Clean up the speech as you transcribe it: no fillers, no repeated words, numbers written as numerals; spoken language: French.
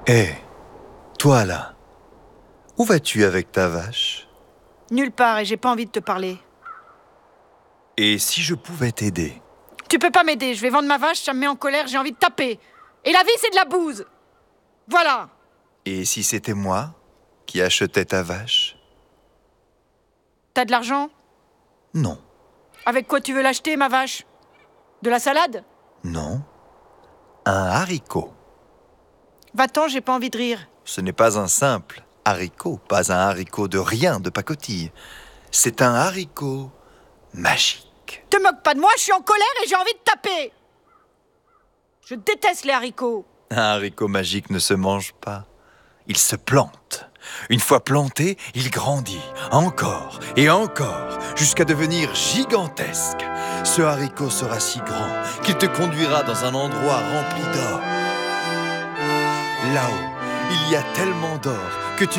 Hé, toi là, où vas-tu avec ta vache? Nulle part et j'ai pas envie de te parler. Et si je pouvais t'aider? Tu peux pas m'aider, je vais vendre ma vache, ça me met en colère, j'ai envie de taper. Et la vie, c'est de la bouse. Voilà. Et si c'était moi qui achetais ta vache? T'as de l'argent? Non, Avec quoi tu veux l'acheter, ma vache? De la salade? non, un haricot. Va-t'en, j'ai pas envie de rire. Ce n'est pas un simple haricot, pas un haricot de rien, de pacotille. C'est un haricot magique. Te moque pas de moi, je suis en colère et j'ai envie de taper. Je déteste les haricots. Un haricot magique ne se mange pas. Il se plante. Une fois planté, il grandit encore et encore jusqu'à devenir gigantesque. Ce haricot sera si grand qu'il te conduira dans un endroit rempli d'or. Là-haut, il y a tellement d'or que tu